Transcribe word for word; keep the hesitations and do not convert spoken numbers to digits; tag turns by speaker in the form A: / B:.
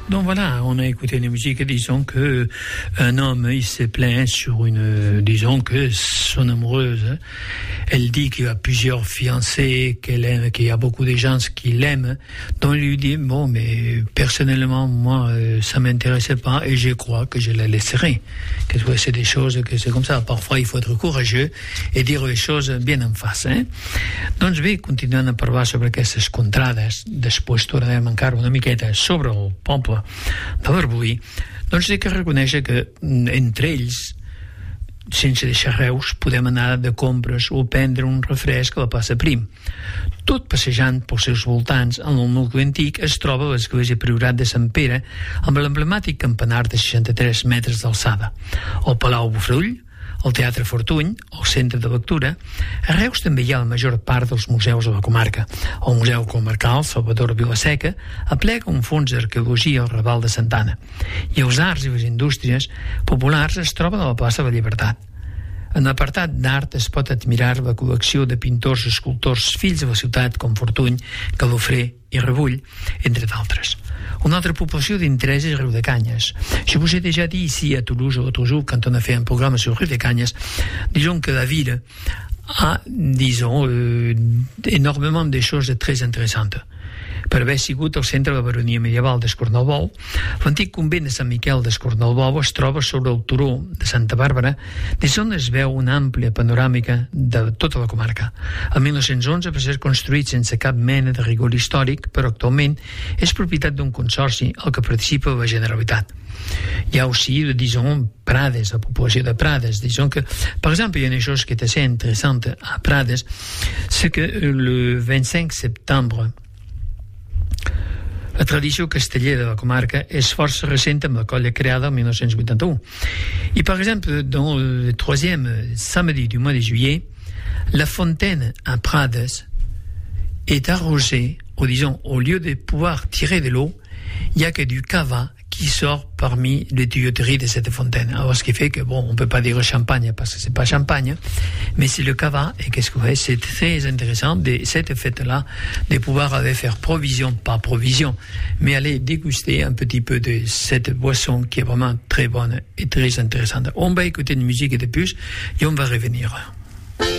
A: Donc voilà, on a écouté une musique, disons que un homme, il se plaint sur une, disons que son amoureuse, elle dit qu'il y a plusieurs fiancés, qu'elle aime, qu'il y a beaucoup de gens qui l'aiment, donc il lui dit, bon, mais personnellement, moi, ça m'intéressait pas et je crois que je la laisserai. Que c'est des choses que c'est comme ça. Parfois, il faut être courageux et dire les choses bien en face, eh? Doncs bé, continuant a parlar sobre aquestes contrades, després tornarem encara una miqueta sobre el poble de l'Arboí, doncs he de reconèixer que entre ells, sense deixar Reus, podem anar de compres o prendre un refresc a la plaça Prim. Tot passejant pels seus voltants, en el nucli antic es troba l'església Priorat de Sant Pere amb l'emblemàtic campanar de seixanta-tres metres d'alçada, el Palau Bofarull, el Teatre Fortuny, el Centre de Lectura. A Reus també hi ha la major part dels museus de la comarca. El Museu Comarcal Salvador Vilaseca aplega un fons d'arqueologia al Raval de Santa Anna. I els arts i les indústries populars es troben a la plaça de la Llibertat. En l'apartat d'art es pot admirar la col·lecció de pintors i escultors fills de la ciutat com Fortuny, Galofré i Rebull, entre d'altres. Une autre population d'intérêt est Riudecanyes. Je vous ai déjà dit ici à Toulouse l'autre jour, quand on a fait un programme sur Riudecanyes, disons que la ville a, disons, euh, énormément de choses très intéressantes. Per haver sigut el centre de la baronia medieval d'Escornalbou, l'antic convent de Sant Miquel d'Escornalbou es troba sobre el turó de Santa Bàrbara, des d'on es veu una àmplia panoràmica de tota la comarca. El mil nou-cents onze va ser construït sense cap mena de rigor històric, però actualment és propietat d'un consorci al que participa la Generalitat. Hi ha aussi, disons, Prades, la població de Prades. Disons que, par exemple, il y a une chose qui est assez intéressante à Prades, c'est que le vingt-cinq septembre, la tradició castellera de la comarca és força recent amb la colla creada el mil nou-cents vuitanta-u. Et par exemple, dans le troisième samedi du mois de juillet, la fontaine à Prades est arrosée, ou disons, au lieu de pouvoir tirer de l'eau, il n'y a que du cava qui sort parmi les tuyauteries de cette fontaine. Alors, ce qui fait que, bon, on ne peut pas dire champagne parce que c'est pas champagne, mais c'est le cava, et qu'est-ce que vous voyez, c'est très intéressant de cette fête-là, de pouvoir aller faire provision, pas provision, mais aller déguster un petit peu de cette boisson qui est vraiment très bonne et très intéressante. On va écouter une musique de plus et on va revenir.